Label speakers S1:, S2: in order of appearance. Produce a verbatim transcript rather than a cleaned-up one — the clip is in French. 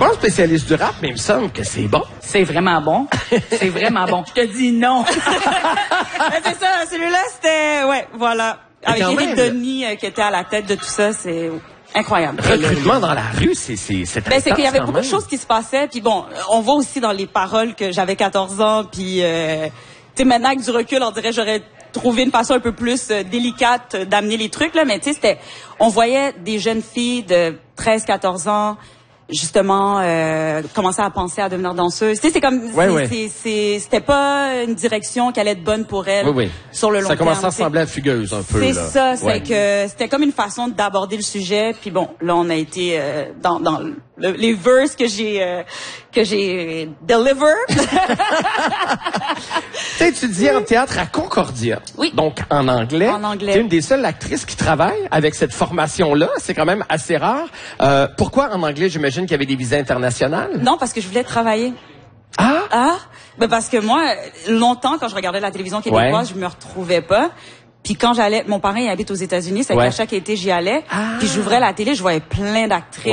S1: pas un spécialiste du rap, mais il me semble que c'est bon.
S2: C'est vraiment bon. C'est vraiment bon. Je te dis non.
S3: C'est ça, celui-là, c'était... Ouais, voilà. Avec Éric Denis euh, qui était à la tête de tout ça, c'est... Incroyable.
S1: Recrutement dans la rue, c'est c'est c'est
S3: ben, c'est qu'il y avait beaucoup de choses qui se passaient. Puis bon, on voit aussi dans les paroles que j'avais quatorze ans. Puis, euh, tu sais, maintenant avec du recul, on dirait j'aurais trouvé une façon un peu plus euh, délicate d'amener les trucs là. Mais tu sais, c'était, on voyait des jeunes filles de treize, quatorze ans justement euh, commencer à penser à devenir danseuse. Tu sais, c'est comme,
S1: ouais,
S3: c'est,
S1: ouais.
S3: c'est, c'est, c'était pas une direction qui allait être bonne pour elle
S1: oui, oui.
S3: sur le long terme.
S1: Ça commençait à ressembler à Fugueuse un peu.
S3: C'est
S1: là.
S3: ça, c'est
S1: ouais.
S3: que c'était comme une façon d'aborder le sujet. Puis bon, là on a été euh, dans, dans le, les verses que j'ai euh, que j'ai deliver.
S1: Tu étudiais en théâtre à Concordia.
S3: Oui.
S1: Donc en anglais.
S3: En anglais.
S1: Tu es une des seules actrices qui travaille avec cette formation-là. C'est quand même assez rare. Euh, pourquoi en anglais? J'imagine qu'il y avait des visas internationales.
S3: Non, parce que je voulais travailler.
S1: Ah?
S3: Ah? Ben parce que moi, longtemps, quand je regardais la télévision québécoise,
S1: ouais.
S3: je me retrouvais pas. Puis quand j'allais, mon parent il habite aux États-Unis, c'est
S1: ouais.
S3: qu'à chaque été j'y allais.
S1: Ah.
S3: Puis j'ouvrais la télé, je voyais plein d'actrices